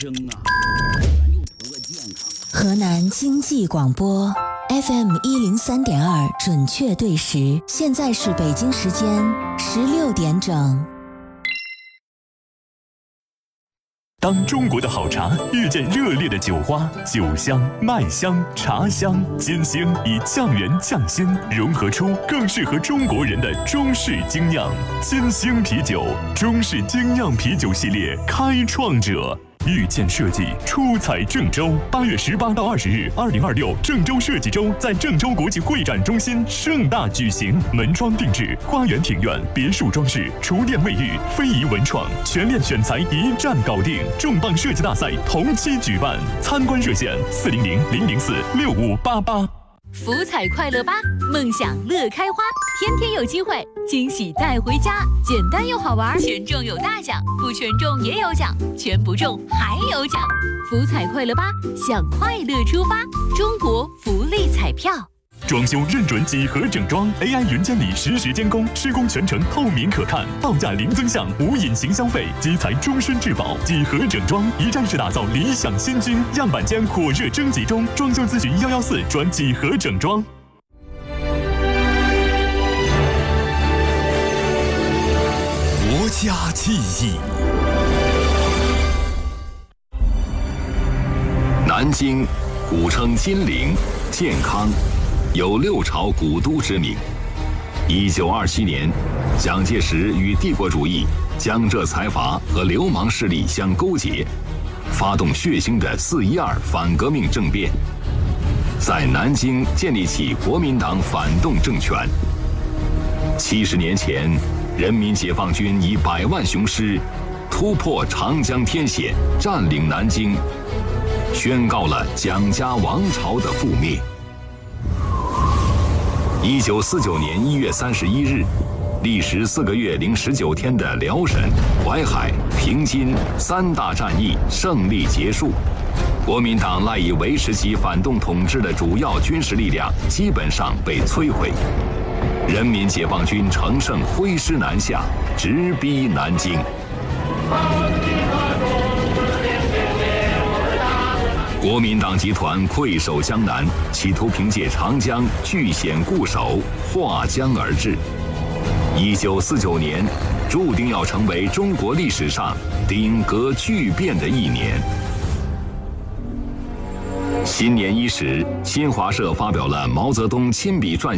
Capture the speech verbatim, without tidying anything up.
生啊，咱就图个健康。 河南经济广播 F M 一零三点二，准确对时，现在是北京时间十六点整。 当中国的好茶遇见热烈的酒花，酒香、麦香、茶香、金星以匠人匠心融合出更适合中国人的中式精酿。金星啤酒，中式精酿啤酒系列开创者。遇见设计，出彩郑州。八月十八到二十日，二零二六郑州设计周在郑州国际会展中心盛大举行。门窗定制、花园庭院、别墅装饰、厨电卫浴、非遗文创，全链选材一站搞定。重磅设计大赛同期举办，参观热线：四零零零零四六五八八。 福彩快乐吧，梦想乐开花，天天有机会，惊喜带回家，简单又好玩，全中有大奖，不全中也有奖，全不中还有奖。福彩快乐吧，向快乐出发，中国福利彩票。 装修认准几何整装 ，A I 云监理实时监工，施工全程透明可看，报价零增项，无隐形消费，基材终身质保。几何整装一站式打造理想新居，样板间火热征集中，装修咨询幺幺四转几何整装。 国家记忆。南京，古称金陵、建康。有六朝古都之名。一九二七年，蒋介石与帝国主义、江浙财阀和流氓势力相勾结，发动血腥的四一二反革命政变，在南京建立起国民党反动政权。七十年前，人民解放军以百万雄师突破长江天险，占领南京，宣告了蒋家王朝的覆灭。一九四九年一月三十一日，历时四个月零十九天的辽沈、淮海、平津三大战役胜利结束，国民党赖以维持其反动统治的主要军事力量基本上被摧毁，人民解放军乘胜挥师南下，直逼南京。国民党集团溃守江南，企图凭借长江据险固守，划江而治。一九四九年，注定要成为中国历史上鼎革巨变的一年。新年伊始，新华社发表了毛泽东亲笔撰